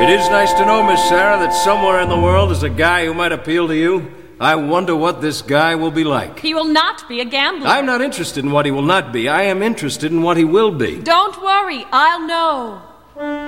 It is nice to know, Miss Sarah, that somewhere in the world is a guy who might appeal to you. I wonder what this guy will be like. He will not be a gambler. I'm not interested in what he will not be. I am interested in what he will be. Don't worry, I'll know.